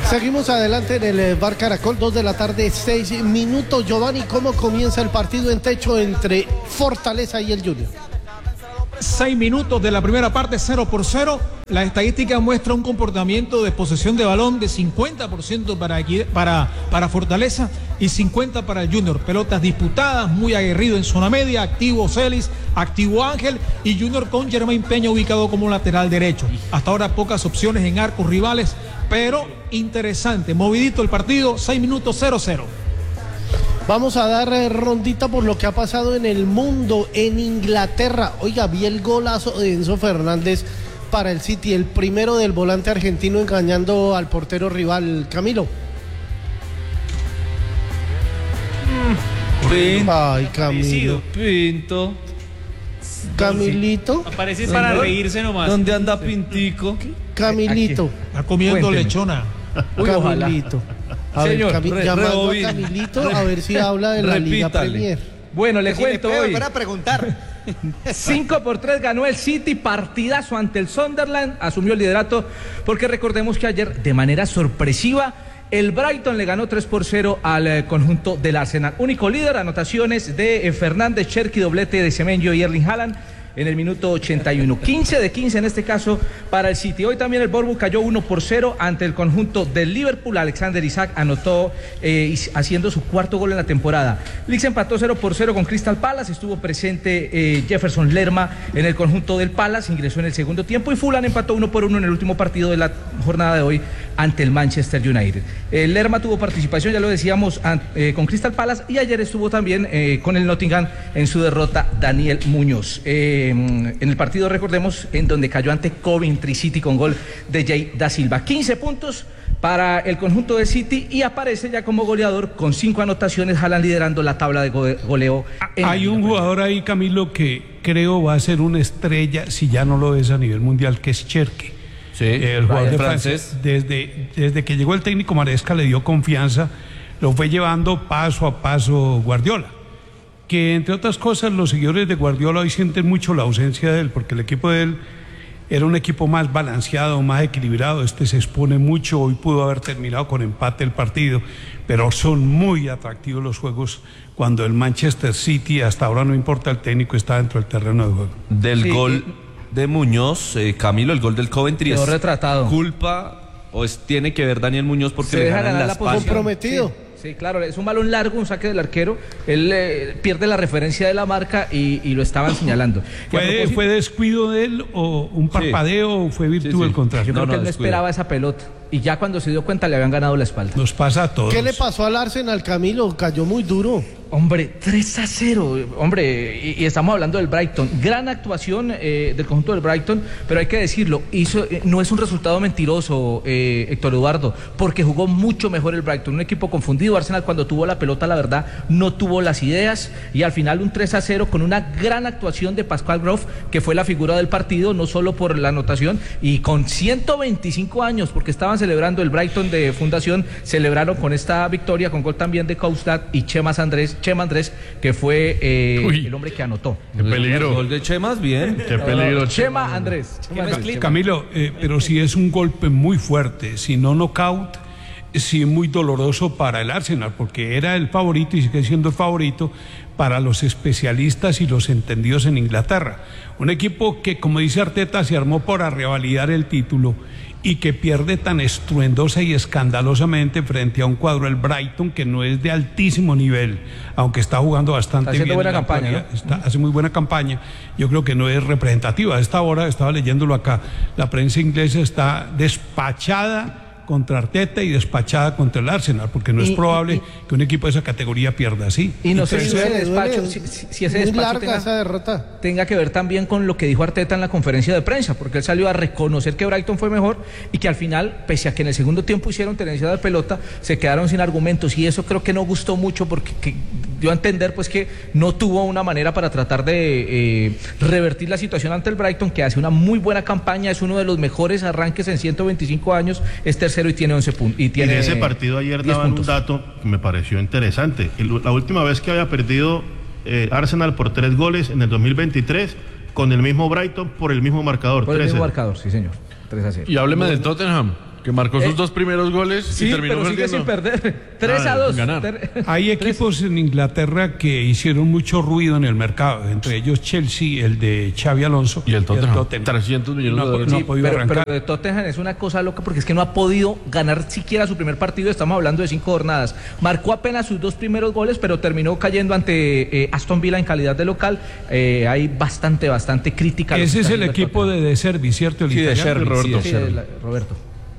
Seguimos adelante en el Bar Caracol, 2 de la tarde, 6 minutos. Giovanni, ¿cómo comienza el partido en techo entre Fortaleza y el Junior? 6 minutos de la primera parte, 0-0. La estadística muestra un comportamiento de posesión de balón de 50% para Fortaleza y 50% para el Junior. Pelotas disputadas, muy aguerrido en zona media, activo Celis, activo Ángel y Junior con Jermaine Peña ubicado como lateral derecho. Hasta ahora pocas opciones en arcos rivales, pero interesante, movidito el partido, 6 minutos, 0-0. Vamos a dar rondita por lo que ha pasado en el mundo, en Inglaterra. Oiga, vi el golazo de Enzo Fernández para el City, el primero del volante argentino engañando al portero rival. Camilo. Ay, Camilo. Pinto. Camilito. Aparece para reírse nomás. ¿Dónde anda Pintico? Camilito. Está comiendo lechona. Uy, Camilito. A Señor, ver, llamando a Camilito a ver si habla de la Liga Premier. Bueno, le cuento hoy. Para preguntar. 5-3 ganó el City, partidazo ante el Sunderland, asumió el liderato, porque recordemos que ayer, de manera sorpresiva, el Brighton le ganó 3-0 al conjunto del Arsenal. Único líder, anotaciones de Fernández, Cherki, doblete de Semenyo y Erling Haaland en el minuto 81. 15 de 15 en este caso para el City. Hoy también el Bournemouth cayó 1-0 ante el conjunto del Liverpool. Alexander Isak anotó haciendo su cuarto gol en la temporada. Leeds empató 0-0 con Crystal Palace. Estuvo presente Jefferson Lerma en el conjunto del Palace. Ingresó en el segundo tiempo y Fulham empató 1-1 en el último partido de la jornada de hoy ante el Manchester United. Lerma tuvo participación, ya lo decíamos, con Crystal Palace, y ayer estuvo también con el Nottingham en su derrota Daniel Muñoz. En el partido, recordemos, en donde cayó ante Coventry City con gol de Jay da Silva. 15 puntos para el conjunto de City y aparece ya como goleador con 5 anotaciones, Haaland liderando la tabla de goleo. Hay un jugador ahí, Camilo, que creo va a ser una estrella, si ya no lo es a nivel mundial, que es Cherki. Sí, el jugador de francés. Desde que llegó el técnico Maresca le dio confianza, lo fue llevando paso a paso Guardiola. Que entre otras cosas los seguidores de Guardiola hoy sienten mucho la ausencia de él, porque el equipo de él era un equipo más balanceado, más equilibrado. Este se expone mucho, hoy pudo haber terminado con empate el partido, pero son muy atractivos los juegos cuando el Manchester City, hasta ahora no importa el técnico, está dentro del terreno de juego. Del gol de Muñoz, Camilo, el gol del Coventry quedó es retratado. ¿Culpa o tiene que ver Daniel Muñoz porque le ganan la espalda? Comprometido. Sí, claro, es un balón largo, un saque del arquero, él pierde la referencia de la marca y lo estaban señalando. ¿Fue descuido de él o un parpadeo o fue virtud del contrario? Yo creo que él no esperaba esa pelota y ya cuando se dio cuenta le habían ganado la espalda. Nos pasa a todos. ¿Qué le pasó al Arsenal, Camilo? Cayó muy duro. Hombre, 3-0, hombre, y estamos hablando del Brighton. Gran actuación del conjunto del Brighton, pero hay que decirlo, no es un resultado mentiroso, Héctor Eduardo, porque jugó mucho mejor el Brighton, un equipo confundido. Arsenal, cuando tuvo la pelota, la verdad, no tuvo las ideas, y al final un 3-0 con una gran actuación de Pascal Gross, que fue la figura del partido, no solo por la anotación, y con 125 años, porque estaban celebrando el Brighton de fundación, celebraron con esta victoria, con gol también de Koustad y Chema Andrés, que fue el hombre que anotó. ¡Qué peligro! El gol de Chemas, bien. ¡Qué peligro! Chema Andrés. Camilo, pero sí es un golpe muy fuerte, si no knockout, sí muy doloroso para el Arsenal, porque era el favorito y sigue siendo el favorito para los especialistas y los entendidos en Inglaterra. Un equipo que, como dice Arteta, se armó para revalidar el título y que pierde tan estruendosa y escandalosamente frente a un cuadro, el Brighton, que no es de altísimo nivel, aunque está jugando bastante bien. Buena campaña, ¿no? Hace muy buena campaña. Yo creo que no es representativa. A esta hora, estaba leyéndolo acá, la prensa inglesa está despachada contra Arteta y despachada contra el Arsenal, porque no es probable que un equipo de esa categoría pierda así. Y no sé si ese despacho, si ese despacho tenga que ver también con lo que dijo Arteta en la conferencia de prensa, porque él salió a reconocer que Brighton fue mejor y que al final, pese a que en el segundo tiempo hicieron tenencia de pelota, se quedaron sin argumentos, y eso creo que no gustó mucho, porque dio a entender pues que no tuvo una manera para tratar de revertir la situación ante el Brighton, que hace una muy buena campaña, es uno de los mejores arranques en 125 años, es tercero y tiene 11 puntos. Y de ese partido ayer daban un dato que me pareció interesante. La última vez que había perdido Arsenal por 3 goles en el 2023 con el mismo Brighton por el mismo marcador. Por el mismo marcador, sí señor. 3-0. Y hábleme del Tottenham. Que marcó sus 2 primeros goles Sí, y terminó pero sigue sin perder. 3-2. ganar. Hay equipos en Inglaterra que hicieron mucho ruido en el mercado, entre ellos Chelsea, el de Xabi Alonso Y el Tottenham. 300 millones de dólares. No ha podido pero arrancar. de Tottenham es una cosa loca porque es que no ha podido ganar siquiera su primer partido. Estamos hablando de 5 jornadas. Marcó apenas sus 2 primeros goles, pero terminó cayendo ante Aston Villa en calidad de local. Hay bastante crítica. Ese es el equipo de Servi, ¿cierto? El Sí, de italiano. Sherby, Roberto. Sí, Roberto.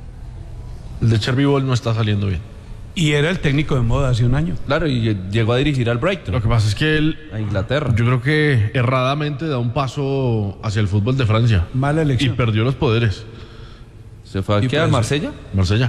El de Cherby Ball no está saliendo bien. Y era el técnico de moda hace un año. Claro, y llegó a dirigir al Brighton, Lo que pasa es que él, a Inglaterra. yo creo que erradamente da un paso hacia el fútbol de Francia. Mala Y elección. perdió los poderes. ¿Se fue Y aquí a por eso- Marsella? Marsella.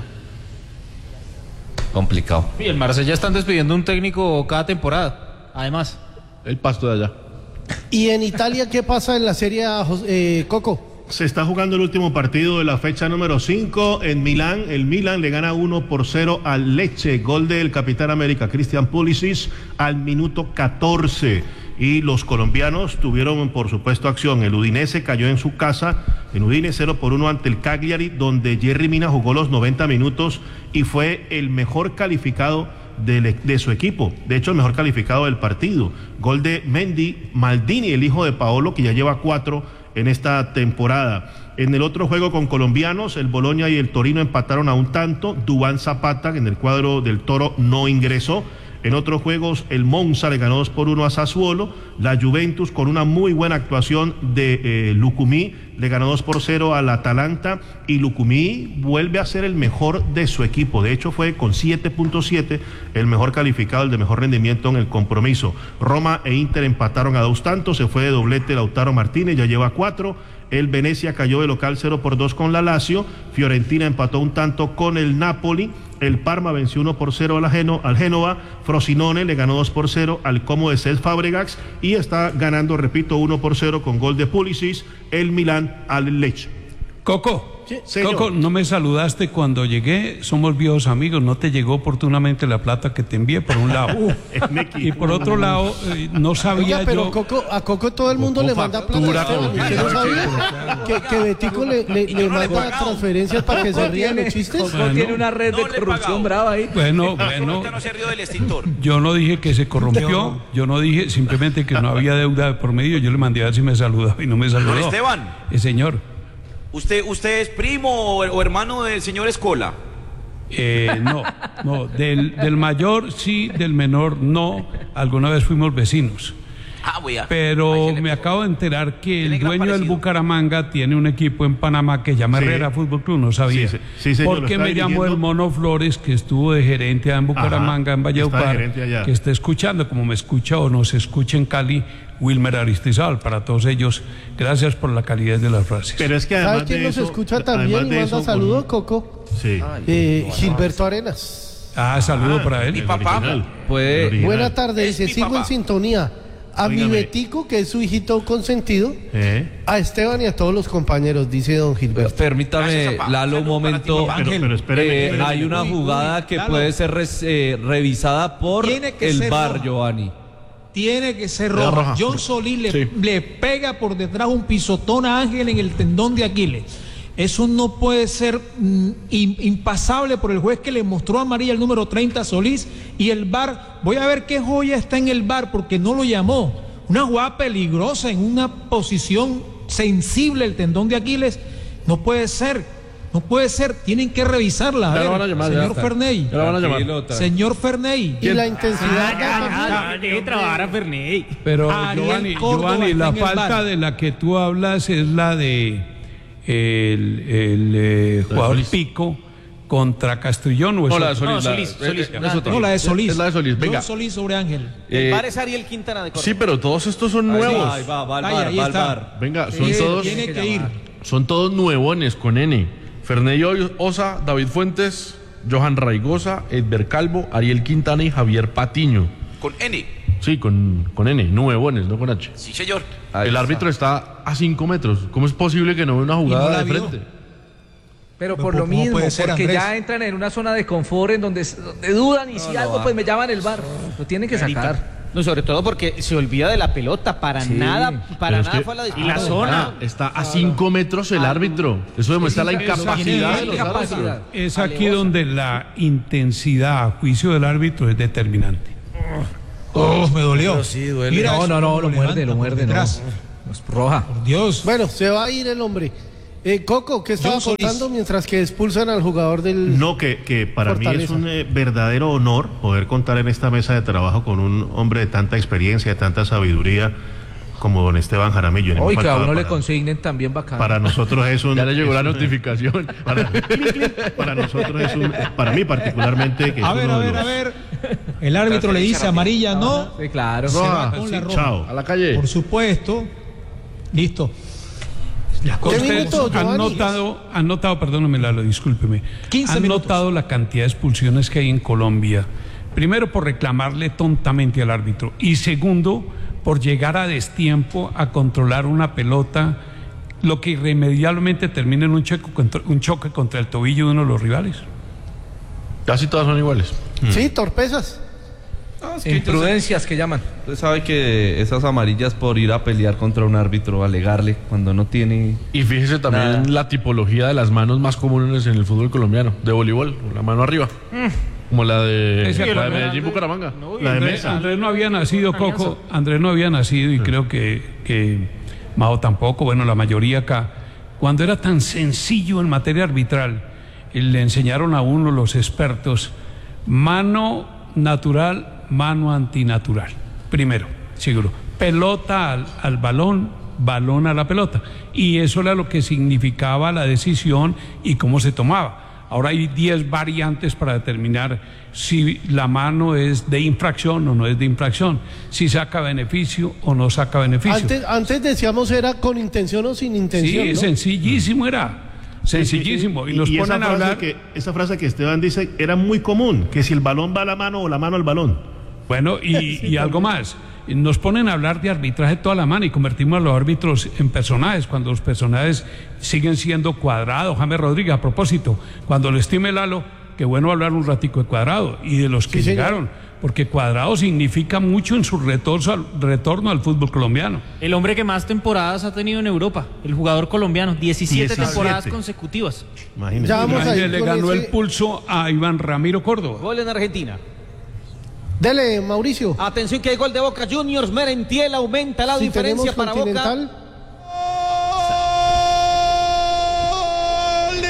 Complicado. Y el Marsella están despidiendo un técnico cada temporada. Además. El pasto de allá. ¿Y en Italia qué pasa en la Serie A, Coco? Se está jugando el último partido de la fecha número 5 en Milán. El Milan le gana 1-0 al Lecce. Gol del capitán América, Christian Pulisic, al minuto 14. Y los colombianos tuvieron, por supuesto, acción. El Udinese cayó en su casa, en Udine 0-1 ante el Cagliari, donde Jerry Mina jugó los 90 minutos y fue el mejor calificado de su equipo. De hecho, el mejor calificado del partido. Gol de Mendy Maldini, el hijo de Paolo, que ya lleva 4 en esta temporada. En el otro juego con colombianos, el Bologna y el Torino empataron a un tanto. Duván Zapata, en el cuadro del Toro, no ingresó. En otros juegos, el Monza le ganó 2-1 a Sassuolo. La Juventus, con una muy buena actuación de Lucumí, le ganó 2-0 al Atalanta. Y Lucumí vuelve a ser el mejor de su equipo. De hecho, fue con 7.7 el mejor calificado, el de mejor rendimiento en el compromiso. Roma e Inter empataron a 2 tantos. Se fue de doblete Lautaro Martínez, ya lleva 4. El Venecia cayó de local 0-2 con la Lazio. Fiorentina empató un tanto con el Napoli. El Parma venció 1-0 al Génova. Frosinone le ganó 2-0 al Como de Cesc Fabregas. Y está ganando, repito, 1-0 con gol de Pulisic, el Milán al Lecce. Coco, Sí, señor. Coco, no me saludaste cuando llegué. Somos viejos amigos. No te llegó oportunamente la plata que te envié, por un lado. Y por otro lado, no sabía Oiga, pero yo. Coco, a Coco todo el mundo le manda plata. Esteban, ¿usted no sabía? Que Betico le manda transferencias para que se rían los chistes. Coco tiene una red de corrupción brava ahí. Bueno, yo no dije que se corrompió, yo no dije simplemente que no había deuda de por medio, yo le mandé a ver si me saludaba y no me saludó. Don Esteban. Señor, ¿Usted es primo o hermano del señor Escola? no, del mayor sí, del menor no, alguna vez fuimos vecinos. Pero me acabo de enterar que el dueño del Bucaramanga tiene un equipo en Panamá que llama Herrera Fútbol Club, no sabía. Sí, señor, porque lo me está llamó dirigiendo. el Mono Flores, que estuvo de gerente allá en Bucaramanga, en está de Valledupar, gerente allá. que está escuchando, como me escucha o nos escucha en Cali, Wilmer Aristizábal. Para todos ellos, gracias por la calidad de las frases. Pero es que ¿Sabe además quién de nos eso, escucha también además y de manda eso, saludos, Coco? Sí. Gilberto Arenas. Saludo para él. Mi papá. Puede. Buena tarde, Es dice, mi sigo papá. en sintonía. A mi Óigame. Betico, que es su hijito consentido, a Esteban y a todos los compañeros, dice don Gilberto. Permítame, Gracias, papá. Lalo, un Saludo para ti, momento. papá. Pero espéreme. Hay una jugada que Lalo. puede ser revisada por Tiene que el ser VAR, roja. Giovanni. Tiene que ser Era roja. roja. John Solís Sí. le pega por detrás un pisotón a Ángel en el tendón de Aquiles. Eso no puede ser impasable por el juez que le mostró amarilla el número 30 a Solís y el VAR. Voy a ver qué joya está en el VAR porque no lo llamó. Una jugada peligrosa en una posición sensible el tendón de Aquiles. No puede ser. No puede ser. Tienen que revisarla. Ya A lo ver, van a llamar, ya señor está. Ferney. Ya lo van a llamar. Tranquilo, Señor Ferney. Y la intensidad Deje trabajar a Ferney. Pero Ariel Córdoba Giovanni, está la en el falta VAR. de la que tú hablas es la de el jugador Solís. Pico contra Castrillón. ¿O es No, la de otro? Solís. No, la- Solís, Solís. es otra. No, la de Solís. Es la de Solís. Venga. John Solís sobre Ángel. Eh, es Ariel Quintana de Córdoba. sí, pero todos estos son nuevos. Ahí va al Vaya, VAR, ahí va al está. VAR. Venga, son Tiene- todos. tiene que ir. Son todos nuevones con N. Ferney Osa, David Fuentes, Johan Raigosa, Edber Calvo, Ariel Quintana y Javier Patiño. Con N. Sí, con N, nuevones, no con H. Sí, señor. Ahí El está. árbitro está a 5 metros. ¿Cómo es posible que no vea una no jugada la de vio. frente? Pero por ¿Cómo lo mismo, puede ser, porque Andrés? ya entran en una zona de confort en donde dudan y si algo, pues me llaman el VAR. Lo tienen que sacar. No, sobre todo porque se olvida de la pelota, para nada fue la y la zona está a 5 metros el árbitro. Eso demuestra la incapacidad de los árbitros. Es aquí donde la intensidad a juicio del árbitro es determinante. Me dolió. Pero sí, duele. Mira, No, lo muerde, no. detrás. Es roja. Por Dios. Bueno, se va a ir el hombre. Coco, ¿qué estaba John Solís. contando mientras que expulsan al jugador del... No, que para mí es Fortaleza. un verdadero honor poder contar en esta mesa de trabajo con un hombre de tanta experiencia, de tanta sabiduría como don Esteban Jaramillo. Ni me Hoy que a faltaba uno le para- consignen también bacán. Para nosotros es un... Ya le llegó la es un- notificación. Para nosotros es un... Para mí particularmente... Que es A ver, uno a de ver, los- a ver. El árbitro le dice amarilla, no. Sí, claro. Se va Roja, con la roja. Chao. A la calle. Por supuesto. Listo. Las cosas ¿Qué como minuto, son. Giovanni? Han notado, perdóname Lalo, discúlpeme. 15 han minutos. notado la cantidad de expulsiones que hay en Colombia. Primero por reclamarle tontamente al árbitro y segundo por llegar a destiempo a controlar una pelota, lo que irremediablemente termina en un choque contra el tobillo de uno de los rivales. Casi todas son iguales. Sí, torpezas. Imprudencias que llaman. Usted sabe que esas amarillas por ir a pelear contra un árbitro, alegarle cuando no tiene... Y fíjese también Nada. la tipología de las manos más comunes en el fútbol colombiano, de voleibol, la mano arriba. Como la de Medellín Bucaramanga. La de Mesa. Andrés no había nacido, Coco. Andrés no había nacido y creo que Mao tampoco, bueno, la mayoría acá. Cuando era tan sencillo en materia arbitral, le enseñaron a uno los expertos mano natural, mano antinatural. Primero, seguro. Pelota al balón, balón a la pelota. Y eso era lo que significaba la decisión y cómo se tomaba. Ahora hay 10 variantes para determinar si la mano es de infracción o no es de infracción, si saca beneficio o no saca beneficio. Antes decíamos era con intención o sin intención, Sí, ¿no? sencillísimo era. Sencillísimo. Y nos esa ponen a frase hablar. esa frase que Esteban dice era muy común, que si el balón va a la mano o la mano al balón. Bueno, y algo más. Nos ponen a hablar de arbitraje toda la mano y convertimos a los árbitros en personajes, cuando los personajes siguen siendo Cuadrado, James Rodríguez. A propósito, cuando le estime Lalo, qué bueno hablar un ratico de Cuadrado y de los que Sí, señor. llegaron, porque Cuadrado significa mucho en su retorno al fútbol colombiano. El hombre que más temporadas ha tenido en Europa, el jugador colombiano, 17 17. temporadas consecutivas. Imagínense. Ya vamos a ir Le con ganó ese- el pulso a Iván Ramiro Córdoba. Gol en Argentina. Dele, Mauricio. Atención que hay gol de Boca Juniors. Merentiel aumenta la Si diferencia tenemos para Boca. Continental. ¡Gol de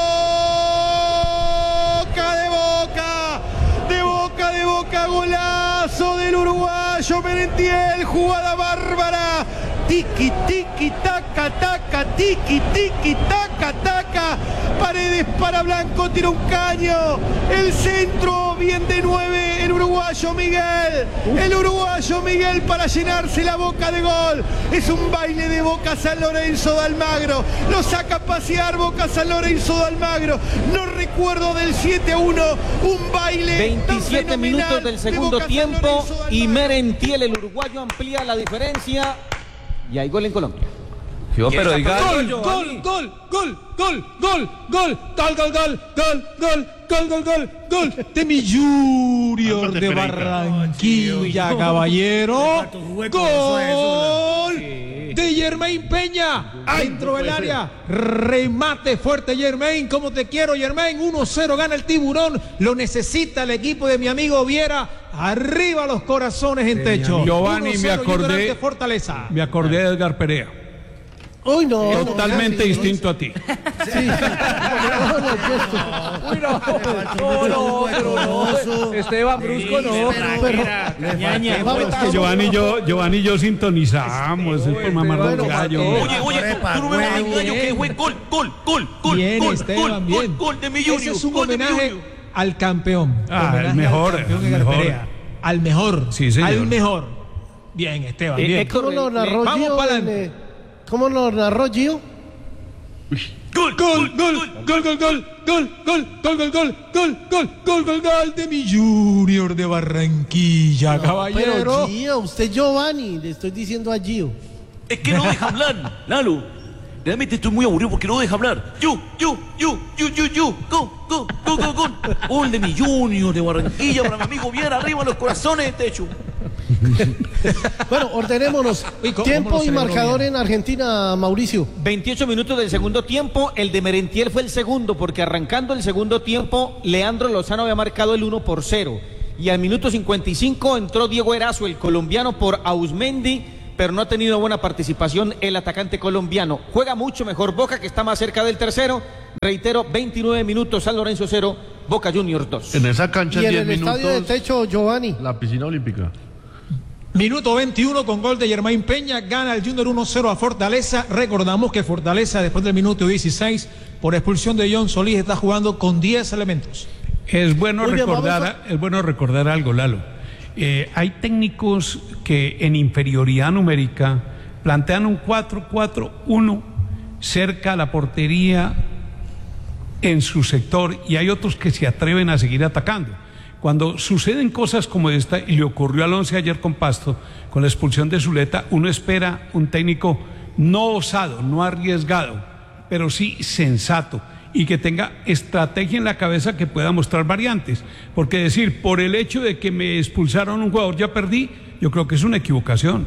Boca! Golazo del uruguayo Merentiel, jugada bárbara. Tiki, tiki, taca, taca, tiki, tiki, taca, taca. Paredes para Blanco, tira un caño. El centro, bien de 9, el uruguayo Miguel. El uruguayo Miguel para llenarse la boca de gol. Es un baile de Boca San Lorenzo de Almagro. Lo saca a pasear Boca San Lorenzo de Almagro. No recuerdo del 7-1, un baile. 27 tan minutos fenomenal del de segundo Boca San tiempo Lorenzo de y Almagro. Merentiel, el uruguayo, amplía la diferencia. Y hay gol en Colombia. Pero diga... Gol, gol, gol, gol, gol, gol, gol, gol, gol de mi Junior Álvaro de de Pereira. Barranquilla, caballero. Gol de Germain Peña, dentro del área, remate fuerte Germain, como te quiero Germain, 1-0 gana el Tiburón, lo necesita el equipo de mi amigo Viera, arriba los corazones en techo. Giovanni, 1-0 me acordé- ante Fortaleza. Me acordé de Edgar Perea. Uy, no. Totalmente distinto a ti. Esteban Brusco no. Giovanni y yo sintonizamos, es por mamar los gallos. Oye, tú no me vas a engañar que fue gol. Bien, Gol, Esteban, bien. Gol de mi Ese Junior. es un gol de mi homenaje Junior. al campeón. Ah, Homenaje el mejor, al campeón el Edgar mejor. Perea. Al mejor. Sí, señor. Al mejor. Bien, Esteban, bien. Héctor, ¿Cómo lo narró Vamos Gio? pa'lante. ¿Cómo lo narró Gio? Gol, Gol, gol, gol, gol, gol, gol, gol, gol, gol, gol, gol, gol, gol, gol de mi Junior de Barranquilla, Pero caballero. Gio, usted Giovanni, le estoy diciendo a Gio. Es que no deja hablar, Lalo. Realmente estoy muy aburrido porque no deja hablar. Gol. Gol de mi Junior de Barranquilla para mi amigo Viera, arriba los corazones de techo. Bueno, ordenémonos. Tiempo y marcador en Argentina, Mauricio. 28 minutos del segundo tiempo, el de Merentiel fue el segundo, porque arrancando el segundo tiempo, Leandro Lozano había marcado el 1-0. Y al minuto 55 entró Diego Erazo, el colombiano, por Ausmendi, pero no ha tenido buena participación el atacante colombiano. Juega mucho mejor Boca, que está más cerca del tercero. Reitero, 29 minutos, San Lorenzo 0, Boca Juniors 2. En esa cancha Y en 10 el minutos. estadio de techo, Giovanni. La piscina olímpica. Minuto 21 con gol de Germain Peña, gana el Junior 1-0 a Fortaleza. Recordamos que Fortaleza después del minuto 16 por expulsión de John Solís está jugando con 10 elementos. Es bueno Muy bien, recordar algo, Lalo. Hay técnicos que en inferioridad numérica plantean un 4-4-1 cerca a la portería en su sector, y hay otros que se atreven a seguir atacando. Cuando suceden cosas como esta, y le ocurrió al Once ayer con Pasto, con la expulsión de Zuleta, uno espera un técnico no osado, no arriesgado, pero sí sensato, y que tenga estrategia en la cabeza, que pueda mostrar variantes. Porque decir, por el hecho de que me expulsaron un jugador ya perdí, yo creo que es una equivocación.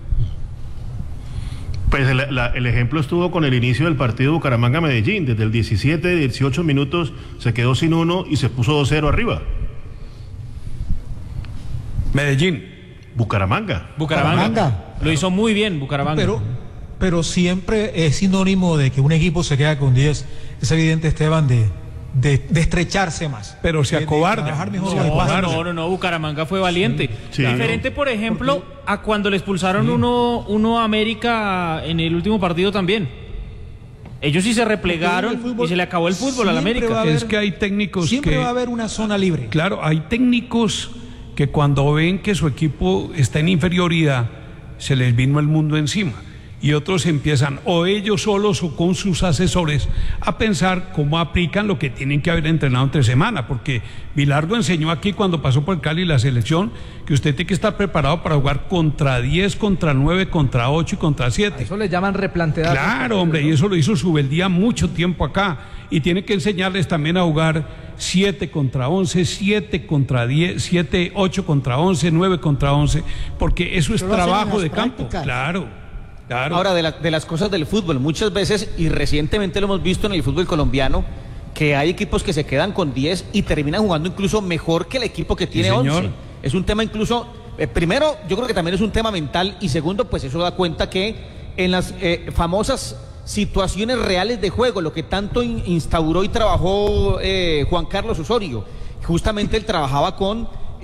Pues el ejemplo estuvo con el inicio del partido Bucaramanga-Medellín. Desde el 17, 18 minutos se quedó sin uno y se puso 2-0 arriba. Medellín. Bucaramanga. Lo hizo muy bien Bucaramanga. Pero siempre es sinónimo de que un equipo se queda con 10. Es evidente, Esteban, de estrecharse más. Pero se acobarda. No, Bucaramanga fue valiente. Sí. Diferente, por ejemplo, a cuando le expulsaron uno a América en el último partido también. Ellos sí se replegaron y se le acabó el fútbol al América. Es que hay técnicos siempre va a haber una zona libre. Claro, hay técnicos que cuando ven que su equipo está en inferioridad, se les vino el mundo encima. Y otros empiezan, o ellos solos o con sus asesores, a pensar cómo aplican lo que tienen que haber entrenado entre semana, porque Vilardo enseñó aquí cuando pasó por el Cali la selección, que usted tiene que estar preparado para jugar contra 10, contra 9, contra 8 y contra 7. A eso le llaman replantear. Claro, hombre, y eso lo hizo Subeldía mucho tiempo acá, y tiene que enseñarles también a jugar 7 contra 11, 7 contra 10, 7, 8 contra 11, 9 contra 11, porque eso es trabajo de campo. Claro. Ahora, de las cosas del fútbol, muchas veces, y recientemente lo hemos visto en el fútbol colombiano, que hay equipos que se quedan con 10 y terminan jugando incluso mejor que el equipo que tiene 11. Es un tema incluso, primero, yo creo que también es un tema mental, y segundo, pues eso da cuenta que en las famosas situaciones reales de juego, lo que tanto instauró y trabajó Juan Carlos Osorio, justamente él trabajaba con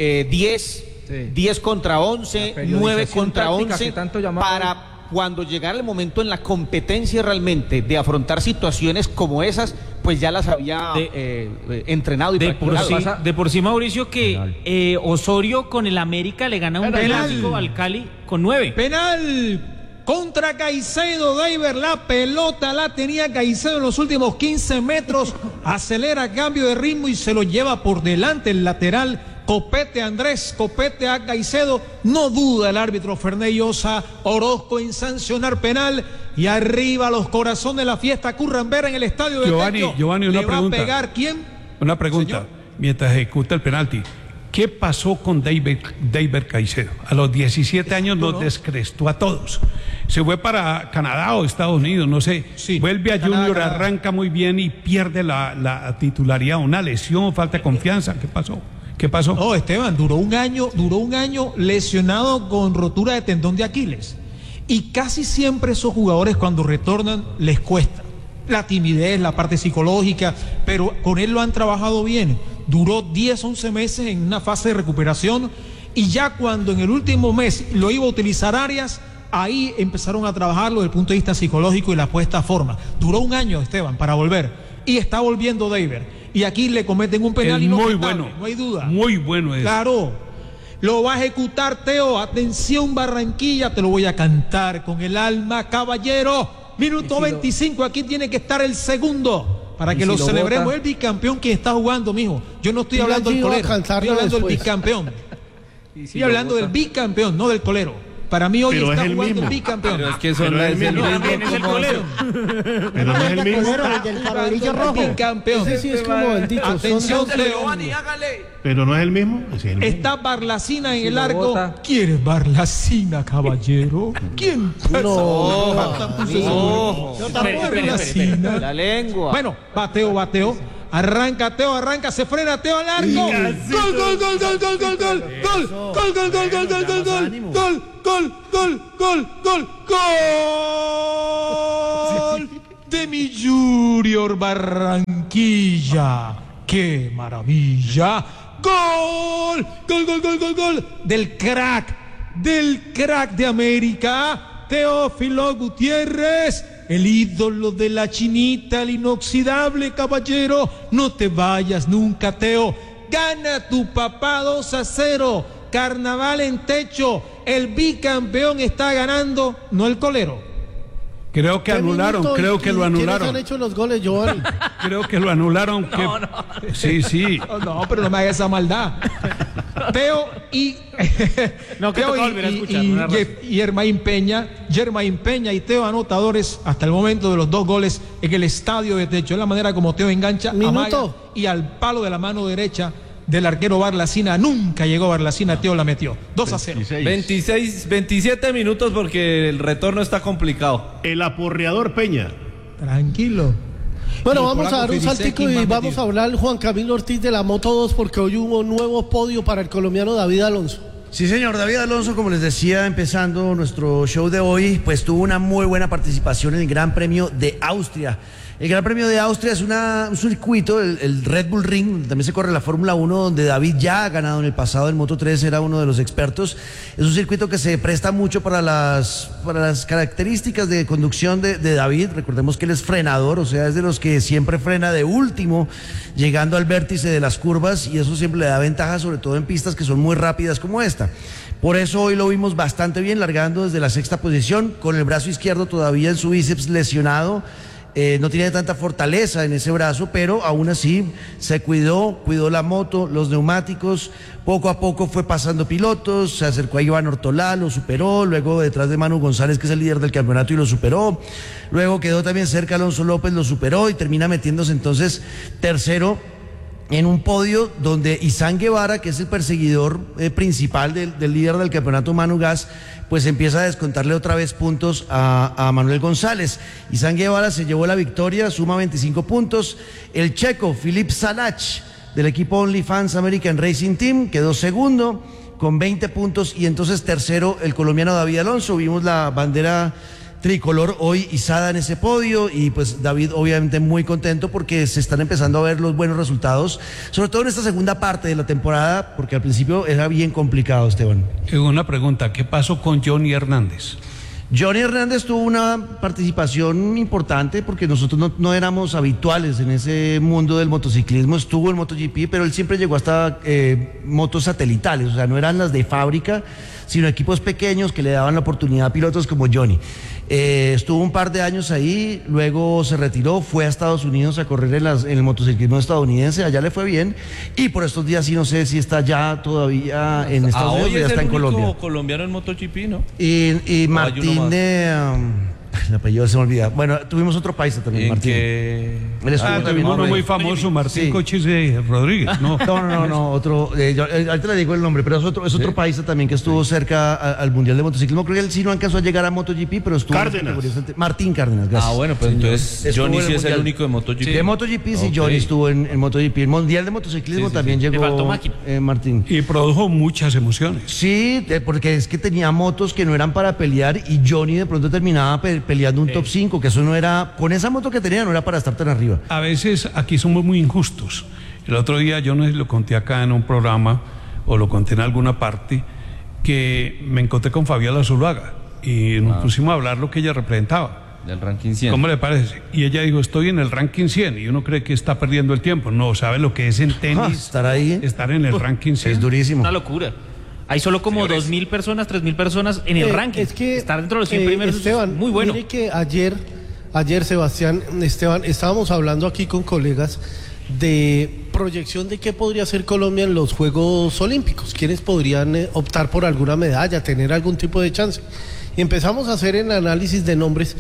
10 contra 11, 9 contra 11, para cuando llegara el momento en la competencia realmente de afrontar situaciones como esas, pues ya las había entrenado y practicado. De por sí, Mauricio, que Osorio con el América le gana un clásico al Cali con 9. Penal contra Caicedo. David, la pelota la tenía Caicedo en los últimos 15 metros, acelera, cambio de ritmo y se lo lleva por delante el lateral. Copete Andrés, copete a Caicedo. No duda el árbitro Ferney Osa Orozco en sancionar penal. Y arriba los corazones de la fiesta Currambera en el estadio de Techo. Giovanni, una pregunta. ¿Va a pegar quién? Una pregunta. Señor, mientras ejecuta el penalti, ¿qué pasó con David Caicedo? A los 17 años nos descrestó a todos. Se fue para Canadá o Estados Unidos, no sé. Sí, vuelve a Canadá, Junior, Canadá. Arranca muy bien y pierde la titularidad. Una lesión, falta de confianza. ¿Qué pasó? No, Esteban, duró un año lesionado con rotura de tendón de Aquiles. Y casi siempre esos jugadores cuando retornan les cuesta. La timidez, la parte psicológica, pero con él lo han trabajado bien. Duró 10, 11 meses en una fase de recuperación, y ya cuando en el último mes lo iba a utilizar Arias, ahí empezaron a trabajarlo desde el punto de vista psicológico y la puesta a forma. Duró un año, Esteban, para volver. Y está volviendo David. Y aquí le cometen un penal y muy bueno, no hay duda. Muy bueno es. Claro, lo va a ejecutar Teo. Atención Barranquilla, te lo voy a cantar con el alma, caballero. Minuto 25, aquí tiene que estar el segundo para que lo celebremos. El bicampeón que está jugando, mijo. Yo no estoy hablando del colero, estoy hablando del bicampeón. Estoy hablando del bicampeón, no del colero. Para mí hoy Pero está es el jugando mismo. el bicampeón. Pero es que son las Pero También es el colero. Pero no es el mismo. El del farolillo rojo. Bicampeón. Ese sí es como el dicho. Atención, Teo. Pero no es el mismo. Sí, es el mismo. Está Barlacina en el lo arco. bota. ¿Quieres Barlacina, caballero? ¿Quién? No. Barlacina. La lengua. Bueno, bateo. Arranca Teo, se frena Teo al arco. Gol. De mi Junior Barranquilla. ¡Qué maravilla! ¡Gol! Del crack de América, Teófilo Gutiérrez, el ídolo de la chinita, el inoxidable caballero. No te vayas nunca, Teo. Gana tu papá 2-0. Carnaval en techo. El bicampeón está ganando, no el colero. Creo que anularon, creo que lo anularon. ¿Quiénes han hecho los goles, Giovanni? Creo que lo anularon. Sí. No, pero no me haga esa maldad. Teo y No, que toca volver a escuchar, una razón. y Germain Peña y Teo anotadores hasta el momento de los 2 goles en el estadio de techo. Es la manera como Teo engancha amaga, y al palo de la mano derecha del arquero Barlacina. Nunca llegó Barlacina, Teo la metió. 2-0. 27 minutos porque el retorno está complicado. El aporreador Peña. Tranquilo. Bueno, El vamos a dar un polaco saltico Filisekis y más vamos metido. a hablar Juan Camilo Ortiz de la Moto 2 porque hoy hubo un nuevo podio para el colombiano David Alonso. Sí, señor, David Alonso, como les decía, empezando nuestro show de hoy, pues tuvo una muy buena participación en el Gran Premio de Austria. El Gran Premio de Austria es un circuito, el Red Bull Ring, donde también se corre la Fórmula 1, donde David ya ha ganado en el pasado, en Moto 3 era uno de los expertos. Es un circuito que se presta mucho para las características de conducción de David. Recordemos que él es frenador, o sea, es de los que siempre frena de último, llegando al vértice de las curvas, y eso siempre le da ventaja, sobre todo en pistas que son muy rápidas como esta. Por eso hoy lo vimos bastante bien, largando desde la 6ª posición, con el brazo izquierdo todavía en su bíceps lesionado. No tiene tanta fortaleza en ese brazo, pero aún así se cuidó la moto, los neumáticos. Poco a poco fue pasando pilotos, se acercó a Iván Ortolá, lo superó, luego detrás de Manu González, que es el líder del campeonato, y lo superó. Luego quedó también cerca Alonso López, lo superó y termina metiéndose entonces tercero en un podio donde Izán Guevara, que es el perseguidor principal del líder del campeonato, Manu Gas, pues empieza a descontarle otra vez puntos a Manuel González. Izán Guevara se llevó la victoria, suma 25 puntos. El checo Filip Salach, del equipo OnlyFans American Racing Team, quedó segundo con 20 puntos, y entonces tercero el colombiano David Alonso. Vimos la bandera tricolor hoy izada en ese podio, y pues David obviamente muy contento porque se están empezando a ver los buenos resultados, sobre todo en esta segunda parte de la temporada, porque al principio era bien complicado, Esteban. Una pregunta, ¿qué pasó con Johnny Hernández? Johnny Hernández tuvo una participación importante porque nosotros no éramos habituales en ese mundo del motociclismo. Estuvo en MotoGP, pero él siempre llegó hasta motos satelitales, o sea, no eran las de fábrica, sino equipos pequeños que le daban la oportunidad a pilotos como Johnny. Estuvo un par de años ahí, luego se retiró, fue a Estados Unidos a correr en el motociclismo estadounidense, allá le fue bien, y por estos días sí no sé si está ya todavía en Estados Unidos o ya está en Colombia. Hoy es el único colombiano en MotoGP, ¿no? Y Martín, el apellido se me olvida. Bueno, tuvimos otro paisa también, Martín. Tuvimos uno muy famoso, Martín Cochise Rodríguez, ¿no? No, otro, ahorita le digo el nombre, pero es otro paisa también que estuvo cerca al Mundial de Motociclismo. Creo que él sí no alcanzó a llegar a MotoGP, pero estuvo Martín Cárdenas, gracias. Bueno, pues entonces Johnny sí es el único de MotoGP. De MotoGP sí, Johnny estuvo en MotoGP. El Mundial de Motociclismo también llegó Martín. Y produjo muchas emociones. Sí, porque es que tenía motos que no eran para pelear, y Johnny de pronto terminaba peleando un top 5, que eso no era, con esa moto que tenía no era para estar tan arriba. A veces aquí somos muy injustos. El otro día yo no sé si lo conté acá en un programa o lo conté en alguna parte, que me encontré con Fabiola Zuluaga y nos pusimos a hablar lo que ella representaba. Del ranking 100. ¿Cómo le parece? Y ella dijo, estoy en el ranking 100, y uno cree que está perdiendo el tiempo. No, sabe lo que es en tenis. Estar ahí. Estar en el ranking 100. Es durísimo. Una locura. Hay solo como 2.000 personas, 3.000 personas en el ranking. Es que estar dentro de los 100 primeros Esteban, es muy bueno. Mire que ayer Sebastián, Esteban, estábamos hablando aquí con colegas de proyección de qué podría hacer Colombia en los Juegos Olímpicos, quiénes podrían optar por alguna medalla, tener algún tipo de chance. Y empezamos a hacer el análisis de nombres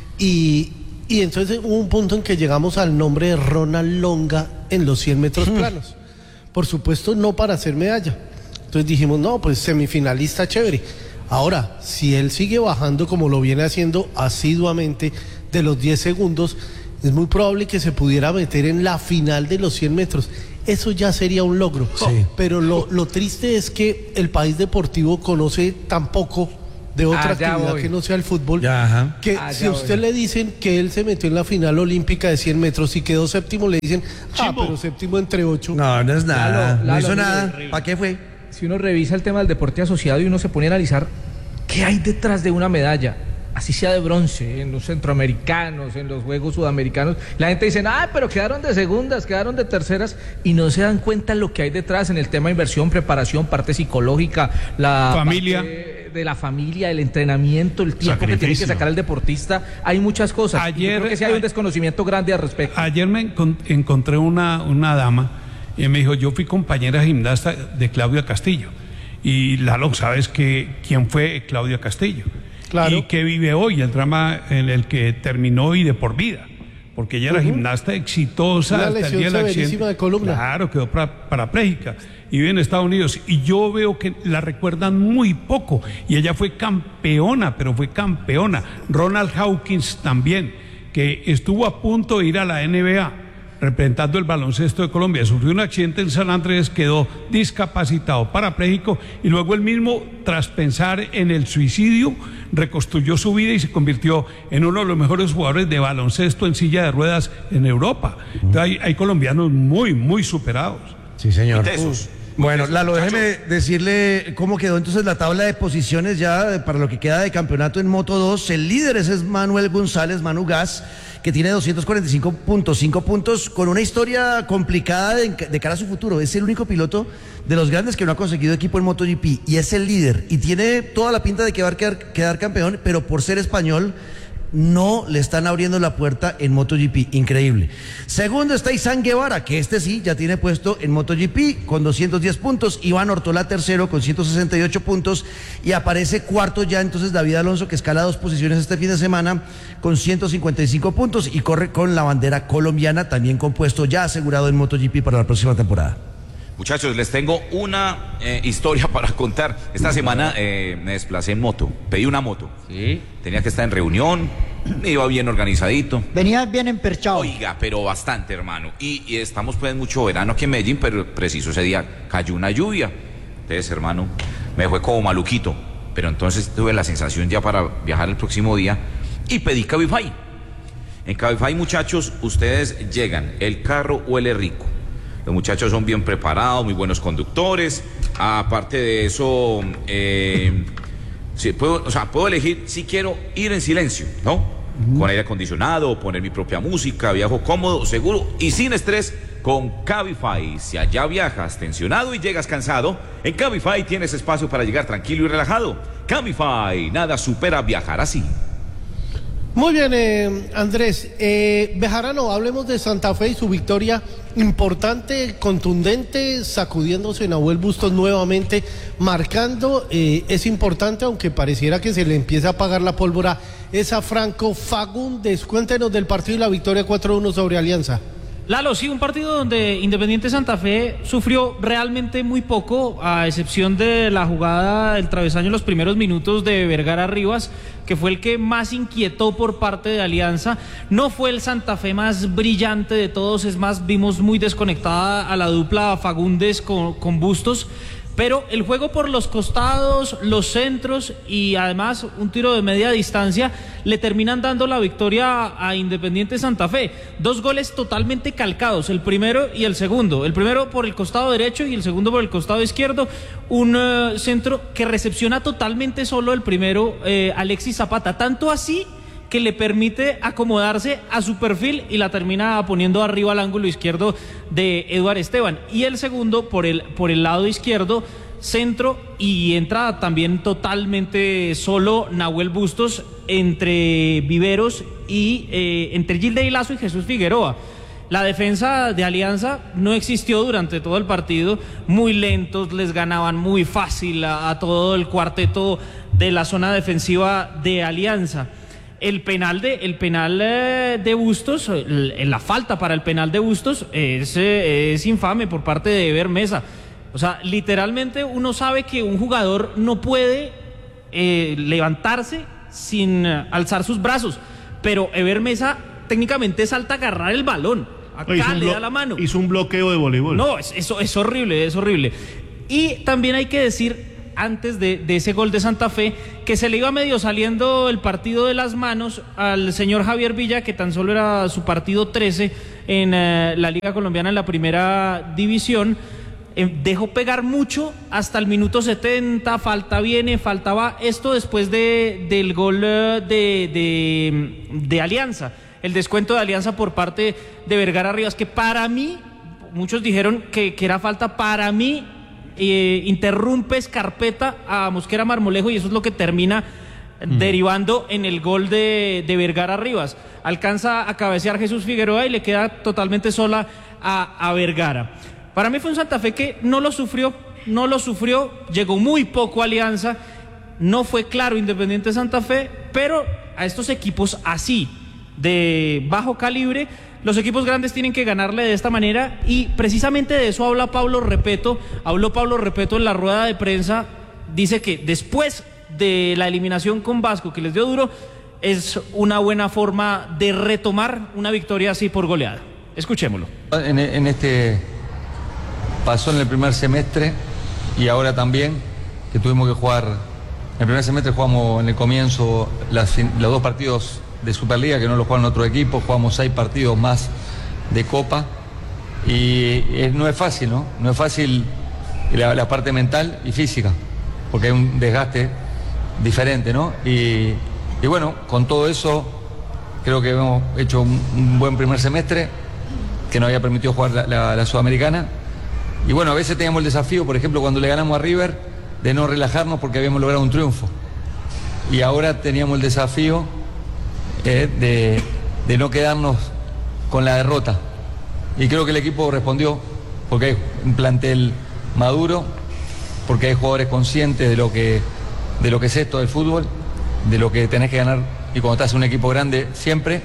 y entonces hubo un punto en que llegamos al nombre de Ronald Longa en los 100 metros planos. Por supuesto, no para hacer medalla. Entonces dijimos, no, pues semifinalista chévere. Ahora, si él sigue bajando como lo viene haciendo asiduamente de los 10 segundos, es muy probable que se pudiera meter en la final de los 100 metros. Eso ya sería un logro. Sí. Pero lo triste es que el país deportivo conoce tan poco de otra actividad que no sea el fútbol, que si a usted le dicen que él se metió en la final olímpica de 100 metros y quedó séptimo, le dicen, pero séptimo entre 8. No es nada, no hizo nada. ¿Para qué fue? Si uno revisa el tema del deporte asociado y uno se pone a analizar qué hay detrás de una medalla, así sea de bronce, en los centroamericanos, en los Juegos Sudamericanos, la gente dice, pero quedaron de segundas, quedaron de terceras, y no se dan cuenta lo que hay detrás en el tema de inversión, preparación, parte psicológica, la familia, de la familia, el entrenamiento, el tiempo que tiene que sacar el deportista. Hay muchas cosas. Yo creo que sí hay un desconocimiento grande al respecto. Ayer me encontré una dama y me dijo, yo fui compañera gimnasta de Claudia Castillo. Y Lalo, ¿sabes quién fue Claudia Castillo? Claro. Y que vive hoy, el drama en el que terminó y de por vida, porque ella era gimnasta exitosa. Una hasta el día del accidente de columna. Claro, quedó parapléjica y vive en Estados Unidos, y yo veo que la recuerdan muy poco, y ella fue campeona, pero fue campeona. Ronald Hawkins también, que estuvo a punto de ir a la NBA representando el baloncesto de Colombia, sufrió un accidente en San Andrés, quedó discapacitado, parapléjico, y luego él mismo, tras pensar en el suicidio, reconstruyó su vida y se convirtió en uno de los mejores jugadores de baloncesto en silla de ruedas en Europa. Entonces hay colombianos muy superados. Sí, señor. Bueno, Lalo, déjeme decirle cómo quedó entonces la tabla de posiciones ya para lo que queda de campeonato en Moto 2. El líder es Manuel González, Manu Gas, que tiene 245.5 puntos, con una historia complicada de cara a su futuro. Es el único piloto de los grandes que no ha conseguido equipo en MotoGP, y es el líder, y tiene toda la pinta de que va a quedar campeón, pero por ser español no le están abriendo la puerta en MotoGP. Increíble. Segundo está Izan Guevara, que sí ya tiene puesto en MotoGP con 210 puntos. Iván Ortola tercero con 168 puntos, y aparece cuarto ya entonces David Alonso, que escala 2 posiciones este fin de semana con 155 puntos y corre con la bandera colombiana, también con puesto ya asegurado en MotoGP para la próxima temporada. Muchachos, les tengo una historia para contar. Esta semana me desplacé en moto, pedí una moto. Sí. Tenía que estar en reunión, me iba bien organizadito. Venías bien emperchado. Oiga, pero bastante, hermano. Y estamos pues mucho verano aquí en Medellín, pero preciso ese día cayó una lluvia. Entonces, hermano, me fue como maluquito. Pero entonces tuve la sensación ya para viajar el próximo día y pedí Cabify. En Cabify, muchachos, ustedes llegan, el carro huele rico. Los muchachos son bien preparados, muy buenos conductores. Aparte de eso, sí, puedo elegir si quiero ir en silencio, ¿no? Con aire acondicionado, poner mi propia música, viajo cómodo, seguro y sin estrés con Cabify. Si allá viajas tensionado y llegas cansado, en Cabify tienes espacio para llegar tranquilo y relajado. Cabify, nada supera viajar así. Muy bien, Andrés. Bejarano, hablemos de Santa Fe y su victoria importante, contundente, sacudiéndose Nahuel Bustos nuevamente, marcando. Es importante, aunque pareciera que se le empieza a apagar la pólvora, esa Franco Fagundes. Cuéntenos del partido y la victoria 4-1 sobre Alianza. Lalo, sí, un partido donde Independiente Santa Fe sufrió realmente muy poco, a excepción de la jugada del travesaño en los primeros minutos de Vergara Rivas, que fue el que más inquietó por parte de Alianza. No fue el Santa Fe más brillante de todos, es más, vimos muy desconectada a la dupla Fagundes con Bustos. Pero el juego por los costados, los centros y además un tiro de media distancia le terminan dando la victoria a Independiente Santa Fe. 2 goles totalmente calcados, el primero y el segundo. El primero por el costado derecho y el segundo por el costado izquierdo. Un centro que recepciona totalmente solo el primero, Alexis Zapata. Tanto así que le permite acomodarse a su perfil y la termina poniendo arriba al ángulo izquierdo de Eduard Esteban. Y el segundo por el lado izquierdo, centro, y entra también totalmente solo Nahuel Bustos entre Viveros y entre Gilday Lazo y Jesús Figueroa. La defensa de Alianza no existió durante todo el partido, muy lentos, les ganaban muy fácil a todo el cuarteto de la zona defensiva de Alianza. El penal de Bustos, la falta para el penal de Bustos es infame por parte de Ever Mesa. O sea, literalmente uno sabe que un jugador no puede levantarse sin alzar sus brazos, pero Ever Mesa técnicamente salta a agarrar el balón. Acá le da la mano. Hizo un bloqueo de voleibol. No, eso es horrible, es horrible. Y también hay que decir, antes de ese gol de Santa Fe, que se le iba medio saliendo el partido de las manos al señor Javier Villa, que tan solo era su partido 13 en la Liga Colombiana en la primera división. Dejó pegar mucho hasta el minuto 70, faltaba esto después del gol de Alianza. El descuento de Alianza por parte de Vergara Rivas, que para mí, muchos dijeron que era falta, para mí interrumpe Escarpeta a Mosquera Marmolejo y eso es lo que termina derivando en el gol de Vergara Rivas. Alcanza a cabecear Jesús Figueroa y le queda totalmente sola a Vergara. Para mí fue un Santa Fe que no lo sufrió, llegó muy poco a Alianza, no fue claro Independiente Santa Fe, pero a estos equipos así, de bajo calibre, los equipos grandes tienen que ganarle de esta manera y precisamente de eso habló Pablo Repeto en la rueda de prensa. Dice que después de la eliminación con Vasco, que les dio duro, es una buena forma de retomar una victoria así por goleada. Escuchémoslo. En este pasó en el primer semestre y ahora también, que tuvimos que jugar. En el primer semestre jugamos en el comienzo los 2 partidos de Superliga, que no lo juegan otro equipo, jugamos 6 partidos más de Copa y no es fácil, ¿no? No es fácil la parte mental y física, porque hay un desgaste diferente, ¿no? Y bueno, con todo eso creo que hemos hecho un buen primer semestre que nos había permitido jugar la Sudamericana y bueno, a veces teníamos el desafío, por ejemplo, cuando le ganamos a River, de no relajarnos porque habíamos logrado un triunfo y ahora teníamos el desafío de no quedarnos con la derrota y creo que el equipo respondió porque hay un plantel maduro, porque hay jugadores conscientes de lo que es esto del fútbol, de lo que tenés que ganar y cuando estás en un equipo grande siempre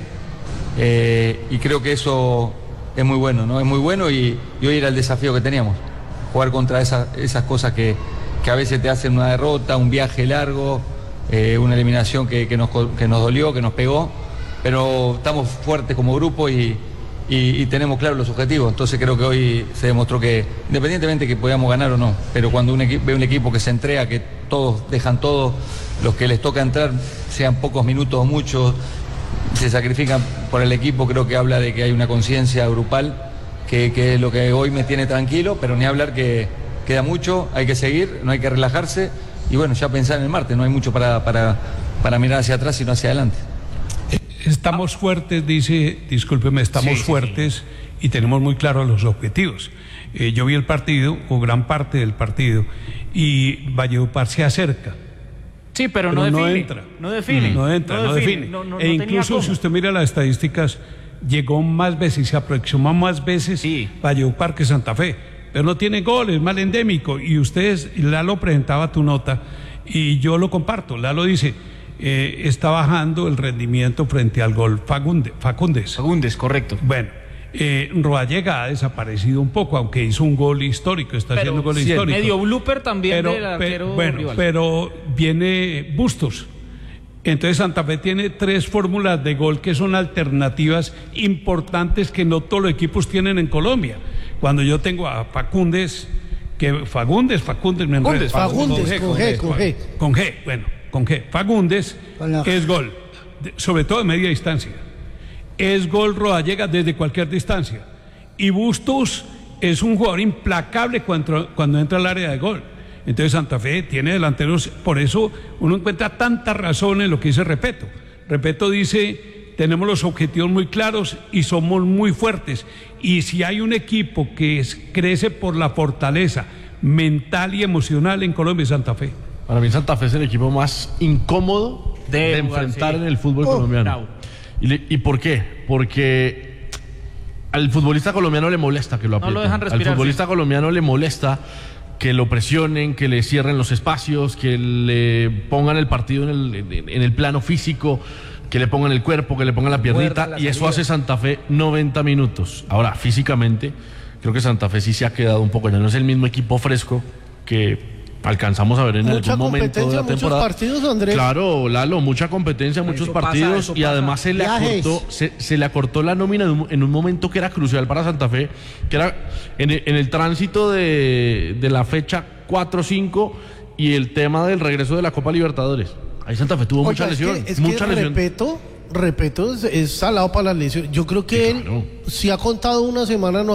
y creo que eso es muy bueno, ¿no? Es muy bueno y hoy era el desafío que teníamos, jugar contra esas cosas que a veces te hacen una derrota, un viaje largo, una eliminación que nos dolió, que nos pegó, pero estamos fuertes como grupo y tenemos claros los objetivos. Entonces creo que hoy se demostró que, independientemente que podamos ganar o no, pero cuando ve un equipo que se entrega, que todos dejan todo, los que les toca entrar, sean pocos minutos o muchos, se sacrifican por el equipo, creo que habla de que hay una conciencia grupal que es lo que hoy me tiene tranquilo, pero ni hablar que queda mucho, hay que seguir, no hay que relajarse. Y bueno, ya pensar en el martes, no hay mucho para mirar hacia atrás, sino hacia adelante. Estamos fuertes, dice, discúlpeme, estamos fuertes y tenemos muy claros los objetivos. Yo vi el partido, o gran parte del partido, y Valledupar se acerca. Sí, pero no entra. No define. E incluso si usted mira las estadísticas, llegó más veces, se aproximó más veces Valledupar que Santa Fe. Pero no tiene goles, mal endémico. Y ustedes, Lalo presentaba tu nota y yo lo comparto. Lalo dice, está bajando el rendimiento frente al gol Fagundes. Fagundes, correcto. Bueno, Rodallega ha desaparecido un poco, aunque hizo un gol histórico, está haciendo gol histórico. Medio blooper también del arquero rival. Pero viene Bustos. Entonces Santa Fe tiene 3 fórmulas de gol que son alternativas importantes que no todos los equipos tienen en Colombia. Cuando yo tengo a Fagundes, Fagundes, con G. Fagundes es gol, sobre todo de media distancia. Es gol Rodallega desde cualquier distancia. Y Bustos es un jugador implacable cuando entra al área de gol. Entonces Santa Fe tiene delanteros, por eso uno encuentra tanta razón en lo que dice Repeto. Repeto dice, tenemos los objetivos muy claros y somos muy fuertes. Y si hay un equipo que crece por la fortaleza mental y emocional en Colombia, es Santa Fe. Para mí Santa Fe es el equipo más incómodo de enfrentar en el fútbol colombiano. ¿Y por qué? Porque Al futbolista colombiano le molesta que lo aprieten. No lo dejan respirar, Al futbolista colombiano le molesta que lo presionen, que le cierren los espacios, que le pongan el partido en el plano físico, que le pongan el cuerpo, que le pongan la piernita, y eso hace Santa Fe 90 minutos. Ahora, físicamente, creo que Santa Fe sí se ha quedado un poco, ya no es el mismo equipo fresco que alcanzamos a ver en algún momento de la temporada. Muchos partidos, Andrés. Claro, Lalo, mucha competencia, muchos partidos, y además se le acortó la nómina en un momento que era crucial para Santa Fe, que era en el tránsito de la fecha 4-5 y el tema del regreso de la Copa Libertadores. Ahí Santa Fe tuvo mucha lesión. Mucha lesión. Repito, es salado para la lesión. Yo creo que él, si ha contado una semana, no